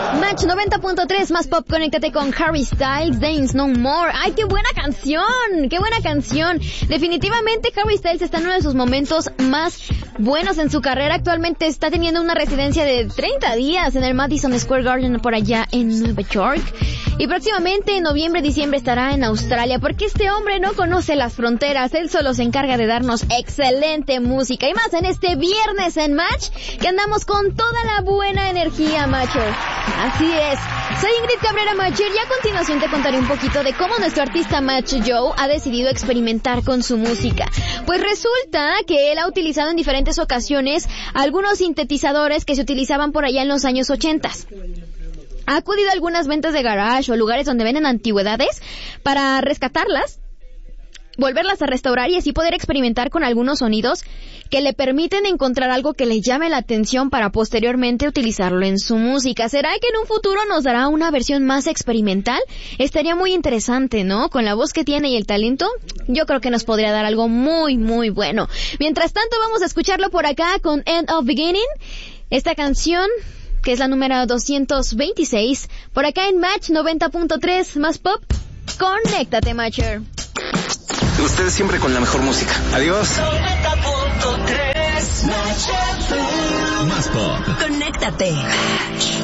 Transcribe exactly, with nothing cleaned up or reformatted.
Match noventa punto tres, más pop, conéctate con Harry Styles, Dance No More. ¡Ay, qué buena canción! ¡Qué buena canción! Definitivamente Harry Styles está en uno de sus momentos más buenos en su carrera. Actualmente está teniendo una residencia de treinta días en el Madison Square Garden por allá en Nueva York. Y próximamente en noviembre, diciembre estará en Australia, porque este hombre no conoce las fronteras. Él solo se encarga de darnos excelente música. Y más en este viernes en Match, que andamos con toda la buena energía, Matcher. Así es. Soy Ingrid Cabrera Matcher y a continuación te contaré un poquito de cómo nuestro artista Match Joe ha decidido experimentar con su música. Pues resulta que él ha utilizado en diferentes ocasiones algunos sintetizadores que se utilizaban por allá en los años ochentas. Ha acudido a algunas ventas de garage o lugares donde venden antigüedades para rescatarlas, volverlas a restaurar y así poder experimentar con algunos sonidos que le permiten encontrar algo que le llame la atención para posteriormente utilizarlo en su música. ¿Será que en un futuro nos dará una versión más experimental? Estaría muy interesante, ¿no? Con la voz que tiene y el talento, yo creo que nos podría dar algo muy, muy bueno. Mientras tanto, vamos a escucharlo por acá con End of Beginning. Esta canción, que es la número doscientos veintiséis, por acá en Match noventa punto tres, más pop. Conéctate, Matcher. Ustedes siempre con la mejor música. Adiós. noventa punto tres, Match F M. Más pop. Conéctate.